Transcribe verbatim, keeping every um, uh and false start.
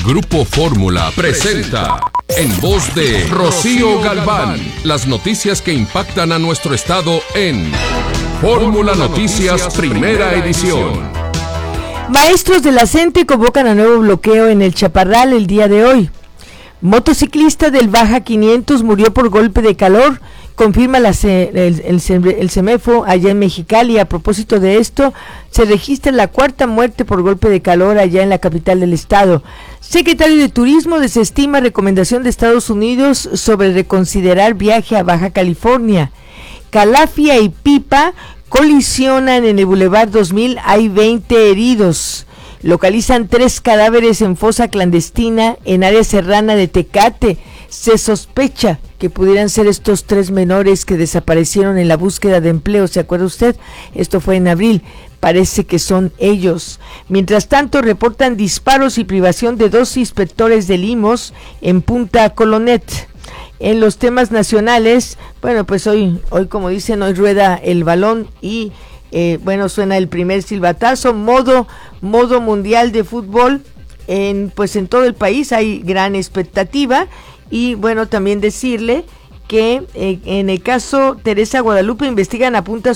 Grupo Fórmula presenta, en voz de Rocío Galván, las noticias que impactan a nuestro estado en Fórmula Noticias Primera Edición. Maestros de la CENTE convocan a nuevo bloqueo en el Chaparral el día de hoy. Motociclista del Baja quinientos murió por golpe de calor, confirma la C, el, el, el CEMEFO allá en Mexicali. A propósito de esto, se registra la cuarta muerte por golpe de calor allá en la capital del estado. Secretario de Turismo desestima recomendación de Estados Unidos sobre reconsiderar viaje a Baja California. Calafia y Pipa colisionan en el Boulevard dos mil, hay veinte heridos. Localizan tres cadáveres en fosa clandestina en área serrana de Tecate. Se sospecha que pudieran ser estos tres menores que desaparecieron en la búsqueda de empleo. ¿Se acuerda usted? Esto fue en abril. Parece que son ellos. Mientras tanto, reportan disparos y privación de dos inspectores de Limos en Punta Colonet. En los temas nacionales, bueno, pues hoy, hoy como dicen, hoy rueda el balón y Eh, bueno, suena el primer silbatazo, modo, modo mundial de fútbol, en, pues en todo el país hay gran expectativa. Y bueno, también decirle que eh, en el caso Teresa Guadalupe investigan apunta